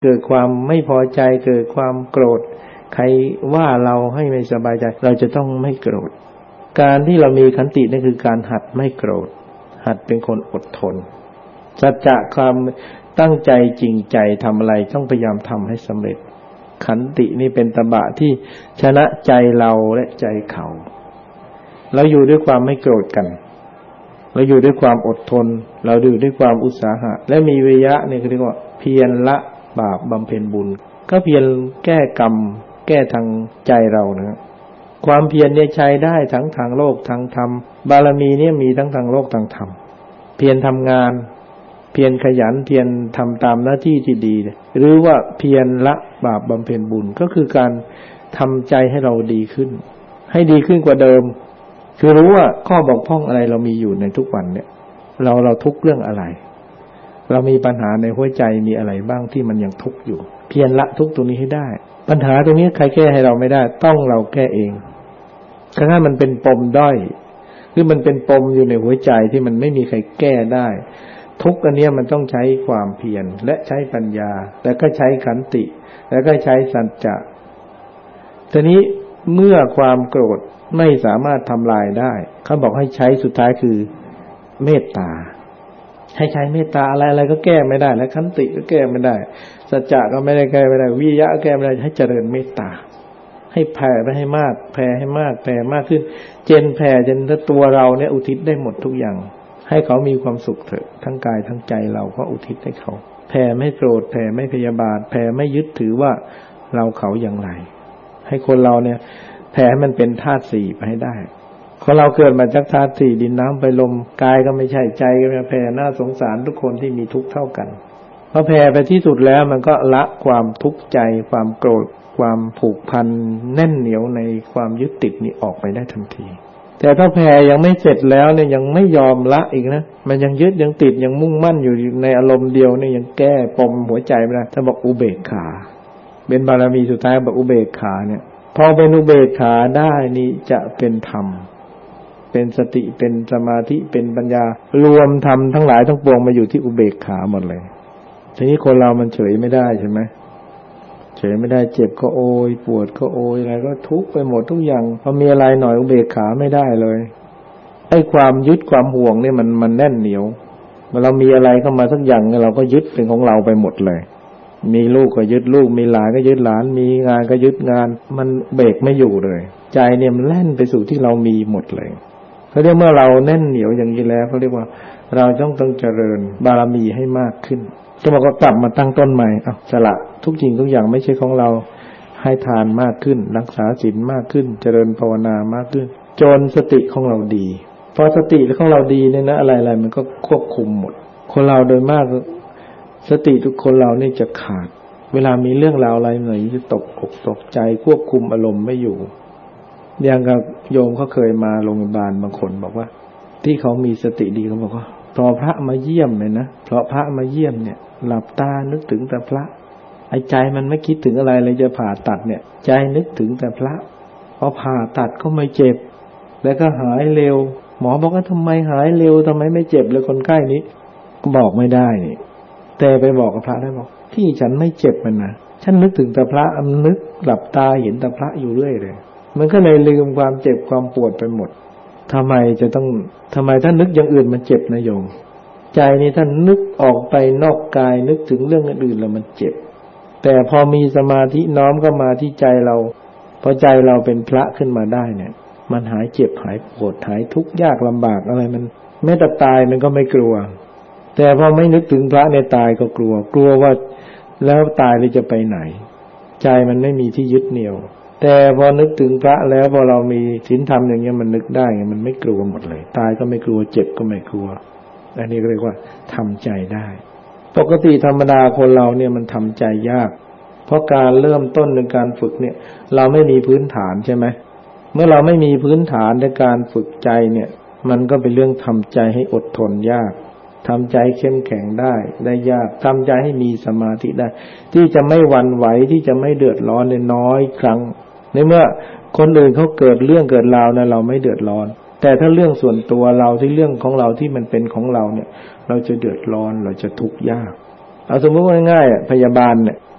เกิดความไม่พอใจเกิดความโกรธใครว่าเราให้ไม่สบายใจเราจะต้องไม่โกรธการที่เรามีขันตินั่นคือการหัดไม่โกรธหัดเป็นคนอดทนสัจจะความตั้งใจจริงใจทำอะไรต้องพยายามทำให้สำเร็จขันตินี่เป็นตบะที่ชนะใจเราและใจเขาเราอยู่ด้วยความไม่โกรธกันเราอยู่ด้วยความอดทนเราอยู่ด้วยความอุตสาหะและมีวิริยะเนี่ยเรียกว่าเพียรละบาปบำเพ็ญบุญก็เพียรแก้กรรมแก้ทางใจเรานะความเพียรเนี่ยใช้ได้ทั้งทางโลกทางธรรมบารมีเนี่ยมีทั้งทางโลกทางธรรมเพียรทำงานเพียรขยันเพียรทำตามหน้าที่ที่ดีหรือว่าเพียรละบาปบำเพ็ญบุญก็คือการทำใจให้เราดีขึ้นให้ดีขึ้นกว่าเดิมคือรู้ว่าข้อบกพร่องอะไรเรามีอยู่ในทุกวันเนี่ยเราทุกข์เรื่องอะไรเรามีปัญหาในหัวใจมีอะไรบ้างที่มันยังทุกข์อยู่เพียรละทุกข์ตรงนี้ให้ได้ปัญหาตรงนี้ใครแก้ให้เราไม่ได้ต้องเราแก้เองถ้ามันเป็นปมด้อยคือมันเป็นปมอยู่ในหัวใจที่มันไม่มีใครแก้ได้ทุกข์อันนี้มันต้องใช้ความเพียรและใช้ปัญญาแล้วก็ใช้ขันติแล้วก็ใช้สัจจะทีนี้เมื่อความโกรธไม่สามารถทำลายได้เขาบอกให้ใช้สุดท้ายคือเมตตาให้ใช้เมตตาอะไรๆก็แก้ไม่ได้และขันติก็แก้ไม่ได้สัจจะก็ไม่ได้แก้ไม่ได้วิริยะก็แก้ไม่ได้ให้เจริญเมตตาให้แผ่ไปให้มากแผ่ให้มากแผ่มากขึ้นแผ่จนตัวเราเนี่ยอุทิศได้หมดทุกอย่างให้เขามีความสุขเถอะทั้งกายทั้งใจเราก็อุทิศให้เขาแผ่ไม่โกรธแผ่ไม่พยาบาทแผ่ไม่ยึดถือว่าเราเขาอย่างไรให้คนเราเนี่ยแผ่ให้มันเป็นธาตุสี่ไปให้ได้คนเราเกิดมาจากธาตุสี่ดินน้ำไฟลมกายก็ไม่ใช่ใจก็ไม่แผ่น่าสงสารทุกคนที่มีทุกข์เท่ากันพอแผ่ไปที่สุดแล้วมันก็ละความทุกข์ใจความโกรธความผูกพันแน่นเหนียวในความยึดติดนี้ออกไปได้ทันทีแต่ถ้าแผ่ยังไม่เสร็จแล้วเนี่ยยังไม่ยอมละอีกนะมันยังยึดยังติดยังมุ่งมั่นอยู่ในอารมณ์เดียวเนี่ยยังแก้ปมหัวใจไม่ได้ถ้าบอกอุเบกขาเป็นบารมีสุดท้ายบอกอุเบกขาเนี่ยพอเป็นอุเบกขาได้นี่จะเป็นธรรมเป็นสติเป็นสมาธิเป็นปัญญารวมธรรมทั้งหลายทั้งปวงมาอยู่ที่อุเบกขาหมดเลยทีนี้คนเรามันเฉยไม่ได้ใช่ไหมเฉยไม่ได้เจ็บก็โอยปวดก็โอยอะไรก็ทุกข์ไปหมดทุกอย่างพอมีอะไรหน่อยอุเบกขาไม่ได้เลยไอ้ความยึดความห่วงเนี่ยมันแน่นเหนียวเมื่อเรามีอะไรเข้ามาสักอย่างเราก็ยึดเป็นของเราไปหมดเลยมีลูกก็ยึดลูกมีหลานก็ยึดหลานมีงานก็ยึดงานมันเบรกไม่อยู่เลยใจเนี่ยมันแล่นไปสู่ที่เรามีหมดเลยเขาเรียกเมื่อเราแน่นเหนียวอย่างนี้แล้วเขาเรียกว่าเราต้องเจริญบารมีให้มากขึ้นจะบอกว่ากลับมาตั้งต้นใหม่สละทุกสิ่งทุกอย่างไม่ใช่ของเราให้ทานมากขึ้นรักษาศีลมากขึ้นเจริญภาวนามากขึ้นจนสติของเราดีพอสติของเราดีเนี่ยนะอะไรๆมันก็ควบคุมหมดคนเราโดยมากสติทุกคนเราเนี่ยจะขาดเวลามีเรื่องราวอะไรหน่อยจะตกอกตกใจควบคุมอารมณ์ไม่อยู่อย่างกับโยมเขาเคยมาโรงพยาบาลบางคนบอกว่าที่เขามีสติดีเขาบอกว่าพอพระมาเยี่ยมเลยนะเพราะพระมาเยี่ยมเนี่ยหลับตานึกถึงแต่พระไอ้ใจมันไม่คิดถึงอะไรเลยจะผ่าตัดเนี่ยใจนึกถึงแต่พระพอผ่าตัดก็ไม่เจ็บแล้วก็หายเร็วหมอบอกว่าทำไมหายเร็วทำไมไม่เจ็บเลยคนไข้นี้ก็บอกไม่ได้นี่แต่ไปบอกกับพระได้บอกที่ฉันไม่เจ็บมันนะฉันนึกถึงแต่พระนึกหลับตาเห็นแต่พระอยู่เรื่อยเลยมันก็เลยลืมความเจ็บความปวดไปหมดทำไมท่านนึกอย่างอื่นมันเจ็บนะโยมใจนี่ท่านนึกออกไปนอกกายนึกถึงเรื่องอื่นแล้วมันเจ็บแต่พอมีสมาธิน้อมเข้ามาที่ใจเราพอใจเราเป็นพระขึ้นมาได้เนี่ยมันหายเจ็บหายปวดหายทุกข์ยากลำบากอะไรมันแม้แต่ตายมันก็ไม่กลัวแต่พอไม่นึกถึงพระในตายก็กลัวว่าแล้วตายเราจะไปไหนใจมันไม่มีที่ยึดเหนี่ยวแต่พอนึกถึงพระแล้วพอเรามีศีลธรรมอย่างเงี้ยมันนึกได้ไงมันไม่กลัวหมดเลยตายก็ไม่กลัวเจ็บก็ไม่กลัวอันนี้เรียกว่าทำใจได้ปกติธรรมดาคนเราเนี่ยมันทำใจยากเพราะการเริ่มต้นในการฝึกเนี่ยเราไม่มีพื้นฐานใช่ไหมเมื่อเราไม่มีพื้นฐานในการฝึกใจเนี่ยมันก็เป็นเรื่องทำใจให้อดทนยากทำใจเข้มแข็งได้ยากทำใจให้มีสมาธิได้ที่จะไม่หวั่นไหวที่จะไม่เดือดร้อนในน้อยครั้งในเมื่อคนอื่นเขาเกิดเรื่องเกิดราวนะเราไม่เดือดร้อนแต่ถ้าเรื่องส่วนตัวเราที่เรื่องของเราที่มันเป็นของเราเนี่ยเราจะเดือดร้อนเราจะทุกข์ยากเอาสมมติว่าง่ายๆพยาบาลเนี่ย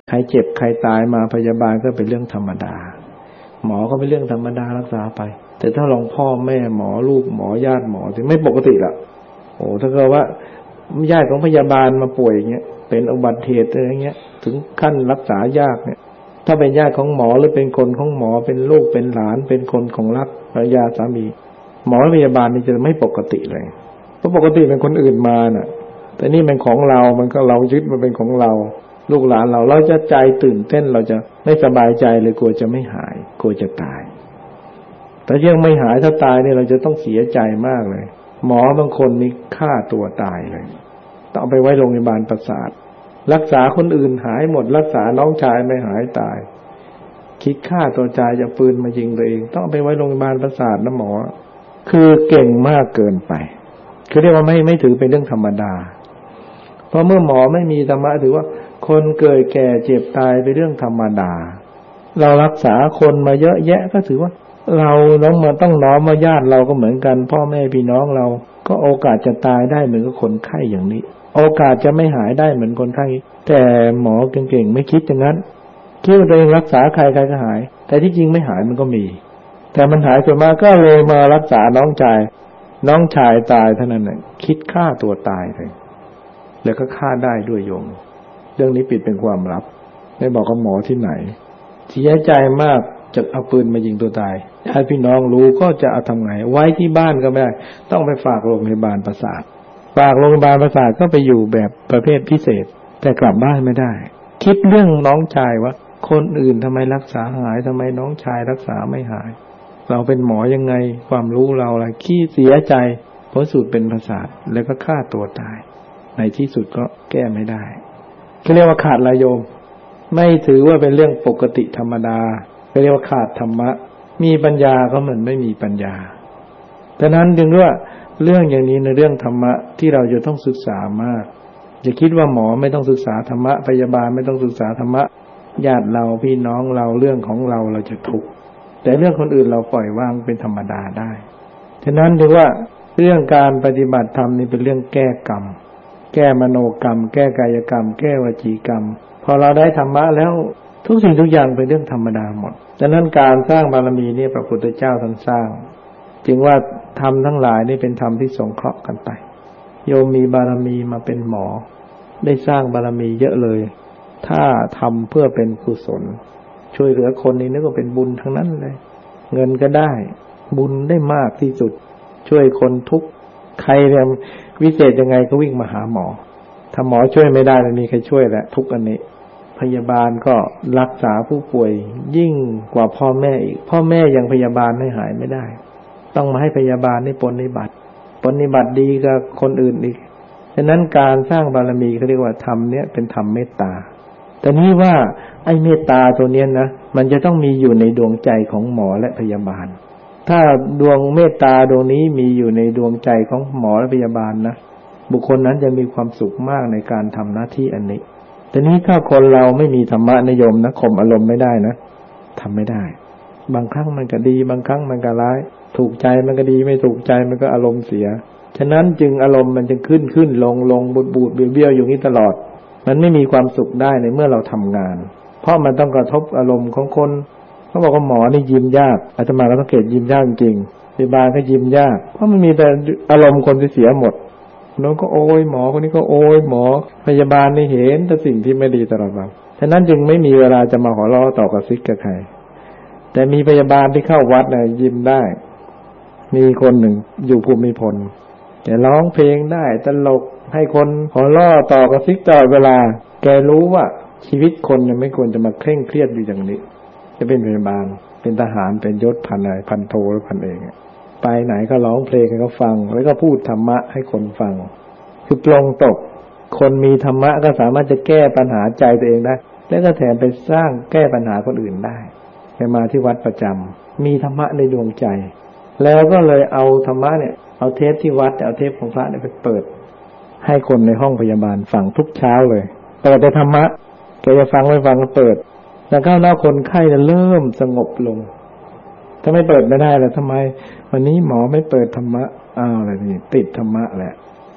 ใครเจ็บใครตายมาพยาบาลก็เป็นเรื่องธรรมดาหมอก็เป็นเรื่องธรรมดารักษาไปแต่ถ้าลองพ่อแม่หมอลูกหมอญาติหมอถึงไม่ปกติละโอ้ถ้าเกิดว่าญาติของพยาบาลมาป่วยอย่างเงี้ยเป็นอุบัติเหตุอะไรเงี้ยถึงขั้นรักษายากเนี่ยถ้าเป็นญาติของหมอหรือเป็นคนของหมอเป็นลูกเป็นหลานเป็นคนของรักภรรยาสามีหมอและพยาบาลนี่จะไม่ปกติเลยเพราะปกติเป็นคนอื่นมาน่ะแต่นี่เป็นของเรามันก็เรายึดมันเป็นของเราลูกหลานเราจะใจตื่นเต้นเราจะไม่สบายใจเลยกลัวจะไม่หายกลัวจะตายแต่ยังไม่หายถ้าตายเนี่ยเราจะต้องเสียใจมากเลยหมอบางคนนี่ฆ่าตัวตายเลยต้องไปไว้โรงพยาบาลประสาทรักษาคนอื่นหายหมดรักษาน้องชายไม่หายตายคิดฆ่าตัวตายจะปืนมายิงตัวเองต้องไปไว้โรงพยาบาลประสาทนะหมอคือเก่งมากเกินไปคือเรียกว่าไม่ถือเป็นเรื่องธรรมดาเพราะเมื่อหมอไม่มีธรรมะถือว่าคนเกิดแก่เจ็บตายเป็นเรื่องธรรมดาเรารักษาคนมาเยอะแยะก็ถือว่าเราต้องมาต้องน้อมว่าญาติเราก็เหมือนกันพ่อแม่พี่น้องเราก็โอกาสจะตายได้เหมือนกับคนไข้อย่างนี้โอกาสจะไม่หายได้เหมือนคนไข้แต่หมอเก่งๆไม่คิดอย่างนั้นคิดว่าตัวเองรักษาใครก็หายแต่ที่จริงไม่หายมันก็มีแต่มันหายส่วนมากก็เลยมารักษาน้องชายตายเท่านั้นน่ะคิดฆ่าตัวตายเลยแล้วก็ฆ่าได้ด้วยโยมเรื่องนี้ปิดเป็นความลับไม่บอกกับหมอที่ไหนเสียใจมากจะเอาปืนมายิงตัวตายญาติพี่น้องรู้ก็จะเอาทำไงไว้ที่บ้านก็ไม่ได้ต้องไปฝากโรงพยาบาลประสาทฝากโรงพยาบาลประสาทก็ไปอยู่แบบประเภทพิเศษแต่กลับบ้านไม่ได้คิดเรื่องน้องชายว่าคนอื่นทำไมรักษาหายทำไมน้องชายรักษาไม่หายเราเป็นหมอยังไงความรู้เราอะไรขี้เสียใจเพราะสูตรเป็นประสาทแล้วก็ฆ่าตัวตายในที่สุดก็แก้ไม่ได้เขาเรียกว่าขาดละโยมไม่ถือว่าเป็นเรื่องปกติธรรมดาเขาเรียกว่าขาดธรรมะมีปัญญาก็เหมือนไม่มีปัญญาดังนั้นจึงว่าเรื่องอย่างนี้ในเรื่องธรรมะที่เราจะต้องศึกษามากอย่าคิดว่าหมอไม่ต้องศึกษาธรรมะพยาบาลไม่ต้องศึกษาธรรมะญาติเราพี่น้องเราเรื่องของเราจะทุกข์แต่เรื่องคนอื่นเราปล่อยวางเป็นธรรมดาได้ฉะนั้นถือว่าเรื่องการปฏิบัติธรรมนี่เป็นเรื่องแก้กรรมแก้มโนกรรมแก้กายกรรมแก้วจีกรรมพอเราได้ธรรมะแล้วทุกสิ่งทุกอย่างเป็นเรื่องธรรมดาหมดฉะนั้นการสร้างบารมีนี่พระพุทธเจ้าท่านสร้างจึงว่าธรรมทั้งหลายนี่เป็นธรรมที่สงเคราะห์กันไปโยมมีบารมีมาเป็นหมอได้สร้างบารมีเยอะเลยถ้าทำเพื่อเป็นกุศลช่วยเหลือคนนี่นึกว่าเป็นบุญทั้งนั้นเลยเงินก็ได้บุญได้มากที่สุดช่วยคนทุกข์ใครเนี่ยวิเศษยังไงก็วิ่งมาหาหมอถ้าหมอช่วยไม่ได้ไม่มีใครช่วยแหละทุกอันนี้พยาบาลก็รักษาผู้ป่วยยิ่งกว่าพ่อแม่อีกพ่อแม่ยังพยาบาลให้หายไม่ได้ต้องมาให้พยาบาลนี่ปฏิบัติดีกับคนอื่นอีกฉะนั้นการสร้างบารมีเขาเรียกว่าธรรมเนี่ยเป็นธรรมเมตตาแต่นี่ว่าไอ้เมตตาตัวเนี้ยนะมันจะต้องมีอยู่ในดวงใจของหมอและพยาบาลถ้าดวงเมตตาดวงนี้มีอยู่ในดวงใจของหมอและพยาบาลนะบุคคลนั้นจะมีความสุขมากในการทำหน้าที่อันนี้แต่นี้ถ้าคนเราไม่มีธรรมะนิยมนะข่มอารมณ์ไม่ได้นะทำไม่ได้บางครั้งมันก็ดีบางครั้งมันก็ร้ายถูกใจมันก็ดีไม่ถูกใจมันก็อารมณ์เสียฉะนั้นจึงอารมณ์มันจะขึ้นลงบูดเบี้ยวอยู่นี้ตลอดมันไม่มีความสุขได้ในเมื่อเราทำงานเพราะมันต้องกระทบอารมณ์ของคนเขาบอกว่าหมอนี่ยิ้มยากอาตมาก็สังเกตยิ้มยากจริงพยาบาลก็ยิ้มยากเพราะมันมีแต่อารมณ์คนที่เสียหมดน้องก็โอยหมอคนนี้ก็โอยหมอพยาบาลนี่เห็นแต่สิ่งที่ไม่ดีตลอดเวลาฉะนั้นจึงไม่มีเวลาจะมาหัวเราะต่อกระซิกกับใครแต่มีพยาบาลที่เข้าวัดนะยิ้มได้มีคนหนึ่งอยู่ภูมิพลแต่ร้องเพลงได้ตลกให้คนหัวเราะต่อกระซิกตลอดเวลาแกรู้ว่าชีวิตคนเนี่ยไม่ควรจะมาเคร่งเครียดอยู่อย่างนี้จะเป็นพยาบาลเป็นทหารเป็นยศพันอะไรพันโทหรือพันเอกไปไหนก็ร้องเพลงให้เขาฟังแล้วก็พูดธรรมะให้คนฟังคือปลงตกคนมีธรรมะก็สามารถจะแก้ปัญหาใจตัวเองได้แล้วก็แถมไปสร้างแก้ปัญหาคนอื่นได้ไปมาที่วัดประจำมีธรรมะในดวงใจแล้วก็เลยเอาธรรมะเนี่ยเอาเทปที่วัดเอาเทปของพระเนี่ยไปเปิดให้คนในห้องพยาบาลฟังทุกเช้าเลยเปิดแต่ธรรมะแกจะฟังไม่ฟังก็เปิดแล้วก็หน้าคนไข้จะเริ่มสงบลงถ้าไม่เปิดไม่ได้แล้วทำไมวันนี้หมอไม่เปิดธรรมะอะไรนี่ติดธรรมะแหละ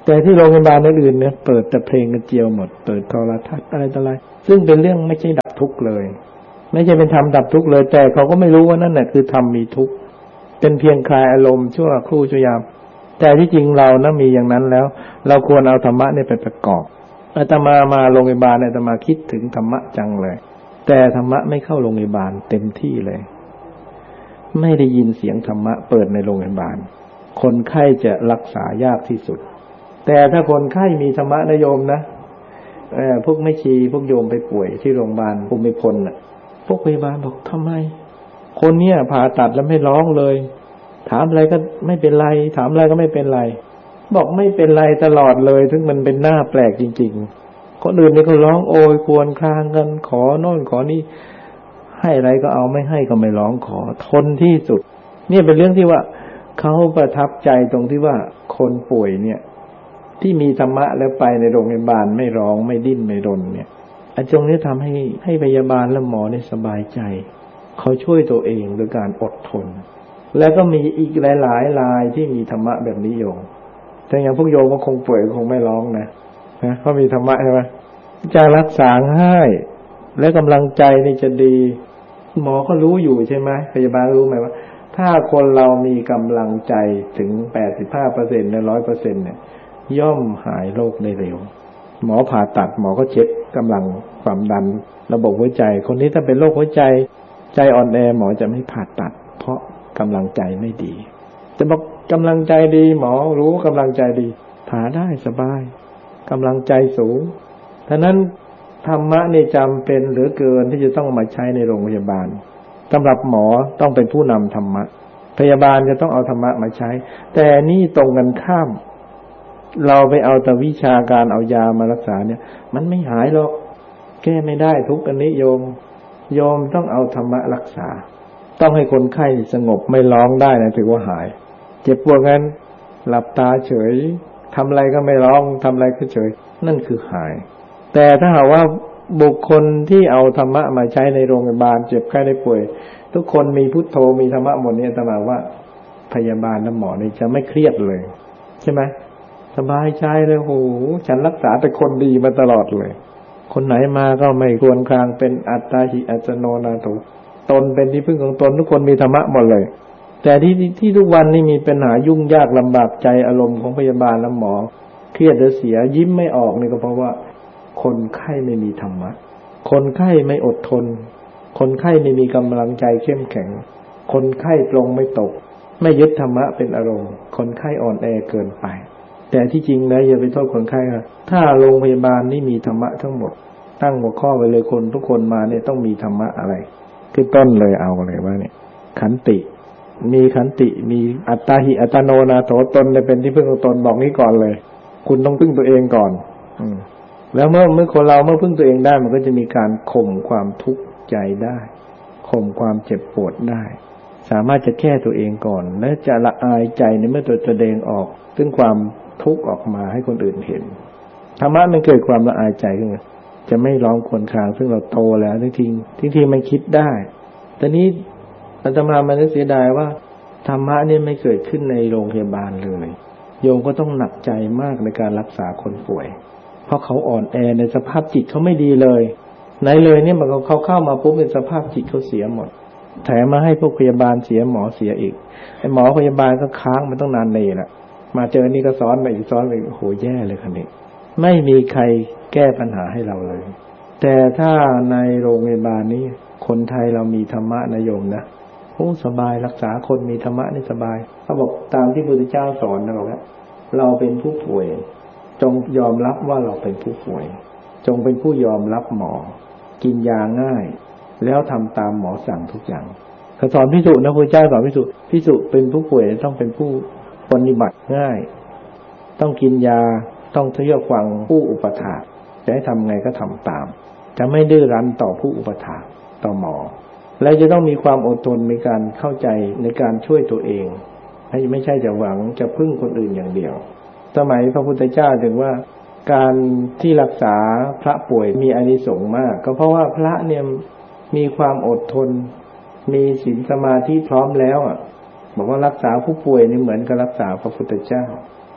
แต่ที่โรงพยาบาลอื่นเนี่ยเปิดแต่เพลงกระเจียวหมดเปิดโทรทัศน์อะไรต่ออะไรซึ่งเป็นเรื่องไม่ใช่ดับทุกข์เลยไม่ใช่เป็นธรรมดับทุกข์เลยแต่เขาก็ไม่รู้ว่านั่นแหละคือธรรมมีทุกข์เป็นเพียงคลายอารมณ์ชั่วครู่ชั่วยามแต่ที่จริงเรานะมีอย่างนั้นแล้วเราควรเอาธรรมะเนี่ยไปประกอบอาตมาโรงพยาบาลอาตมาคิดถึงธรรมะจังเลยแต่ธรรมะไม่เข้าโรงพยาบาลเต็มที่เลยไม่ได้ยินเสียงธรรมะเปิดในโรงพยาบาลคนไข้จะรักษายากที่สุดแต่ถ้าคนไข้มีธรรมะนะโยมนะพวกแม่ชีพวกโยมไปป่วยที่โรงพยาบาลภูมิพลน่ะพวกพยาบาลบอกทำไมคนเนี้ยผ่าตัดแล้วไม่ร้องเลยถามอะไรก็ไม่เป็นไรถามอะไรก็ไม่เป็นไรบอกไม่เป็นไรตลอดเลยถึงมันเป็นหน้าแปลกจริงๆคนอื่นนี่เขาร้องโอยครวญครางกันขอโน่นขอนี่ให้อะไรก็เอาไม่ให้ก็ไม่ร้องขอทนที่สุดเนี่ยเป็นเรื่องที่ว่าเขาประทับใจตรงที่ว่าคนป่วยเนี่ยที่มีธรรมะแล้วไปในโรงพยาบาลไม่ร้องไม่ดิ้นไม่รนเนี่ยตรงนี้ทำให้พยาบาลและหมอเนี่ยสบายใจเขาช่วยตัวเองโดยการอดทนแล้วก็มีอีกหลายๆรายที่มีธรรมะแบบนี้โยมแต่อย่างพวกโยมก็คงป่วยคงไม่ร้องนะเขามีธรรมะใช่ไหมจะรักษาให้และกำลังใจนี่จะดีหมอก็รู้อยู่ใช่ไหมพยาบาลรู้ไหมว่าถ้าคนเรามีกำลังใจถึง 85% หรือ 100% เนี่ยย่อมหายโรคได้เร็วหมอผ่าตัดหมอก็เช็คกำลังความดันระบบหัวใจคนนี้ถ้าเป็นโรคหัวใจใจอ่อนแอหมอจะไม่ผ่าตัดเพราะกำลังใจไม่ดีจะบอกกำลังใจดีหมอรู้กำลังใจดีผ่าได้สบายกำลังใจสูงฉะนั้นธรรมะนี่จำเป็นเหลือเกินที่จะต้องมาใช้ในโรงพยาบาลสำหรับหมอต้องเป็นผู้นำธรรมะพยาบาลจะต้องเอาธรรมะมาใช้แต่นี่ตรงกันข้ามเราไปเอาแต่วิชาการเอายามารักษาเนี่ยมันไม่หายหรอกแก้ไม่ได้ทุกอันนี้โยมต้องเอาธรรมะรักษาต้องให้คนไข้สงบไม่ร้องได้นะถือว่าหายเจ็บปวดงั้นหลับตาเฉยทำอะไรก็ไม่ร้องทำอะไรก็เฉยนั่นคือหายแต่ถ้าหากว่าบุคคลที่เอาธรรมะมาใช้ในโรงพยาบาลเจ็บไข้ได้ป่วยทุกคนมีพุทโธมีธรรมะหมดเนี่ยหมายว่าพยาบาลและหมอนี่จะไม่เครียดเลยใช่ไหมสบายใจเลยโหฉันรักษาแต่คนดีมาตลอดเลยคนไหนมาก็ไม่ครวญครางเป็นอัตตาหิอัตโนนาโถตนเป็นที่พึ่งของตนทุกคนมีธรรมะหมดเลยแต่ที่ทุกวันนี้มีปัญหายุ่งยากลำบากใจอารมณ์ของพยาบาลและหมอเครียดหรือเสียยิ้มไม่ออกนี่ก็เพราะว่าคนไข้ไม่มีธรรมะคนไข้ไม่อดทนคนไข้ไม่มีกำลังใจเข้มแข็งคนไข้ปรงไม่ตกไม่ยึดธรรมะเป็นอารมณ์คนไข้อ่อนแอเกินไปแต่ที่จริงนะอย่าไปโทษคนไข้ค่ะถ้าโรงพยาบาลนี่มีธรรมะทั้งหมดตั้งหัวข้อไว้เลยคนทุกคนมาเนี่ยต้องมีธรรมะอะไรคือต้นเลยเอาเลยว่าเนี่ยขันติมีขันติมีอัตตาหิอัตโนนาโถตนเป็นที่พึ่งของตนบอกนี้ก่อนเลยคุณต้องพึ่งตัวเองก่อนแล้วเมื่อคนเราเมื่อพึ่งตัวเองได้มันก็จะมีการข่มความทุกข์ใจได้ข่มความเจ็บปวดได้สามารถจะแก้ตัวเองก่อนและจะละอายใจในเมื่อตัวแสดงออกซึ่งความทุกข์ออกมาให้คนอื่นเห็นธรรมะมันเกิดความละอายใจขึ้นมาจะไม่ร้องครวญครางซึ่งเราโตแล้วทีมันคิดได้แต่นี้อาตมามันเสียดายว่าธรรมะนี่ไม่เกิดขึ้นในโรงพยาบาลเลยโยมก็ต้องหนักใจมากในการรักษาคนป่วยเพราะเขาอ่อนแอในสภาพจิตเขาไม่ดีเลยไหนเลยเนี่ยมันเขาเข้ามาปุ๊บเป็นสภาพจิตเขาเสียหมดแถมมาให้พวกพยาบาลเสียหมอเสียอีกไอ้หมอพยาบาลก็ค้างมันต้องนานเลยแหละมาเจอนี่ก็ซ้อนไปอีกซ้อนไปโอ้โหแย่เลยคันนี้ไม่มีใครแก้ปัญหาให้เราเลยแต่ถ้าในโรงพยาบาลนี้คนไทยเรามีธรรมะนะโยมนะโอ้สบายรักษาคนมีธรรมะนี่สบายเขาบอกตามที่พระพุทธเจ้าสอนนะบอกว่าเราเป็นผู้ป่วยจงยอมรับว่าเราเป็นผู้ป่วยจงเป็นผู้ยอมรับหมอกินยาง่ายแล้วทำตามหมอสั่งทุกอย่างเขาสอนภิกษุนะพระพุทธเจ้าสอนภิกษุเป็นผู้ป่วยต้องเป็นผู้ปฏิบัติง่ายต้องกินยาต้องเชื่อฟังผู้อุปถากจะให้ทำไงก็ทำตามจะไม่ดื้อรั้นต่อผู้อุปถากต่อหมอและจะต้องมีความอดทนในการเข้าใจในการช่วยตัวเองให้ไม่ใช่จะหวังจะพึ่งคนอื่นอย่างเดียวสมัยพระพุทธเจ้าถึงว่าการที่รักษาพระป่วยมีอานิสงส์มากก็เพราะว่าพระเนี่ยมีความอดทนมีศีลสมาธิพร้อมแล้วบอกว่ารักษาผู้ป่วยนี่เหมือนกับรักษาพระพุทธเจ้า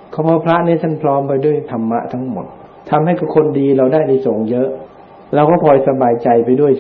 เพราะพระนี่ท่านพร้อมไปด้วยธรรมะทั้งหมดทำให้คนดีเราได้อานิสงส์เยอะเราก็พลอยสบายใจไปด้วย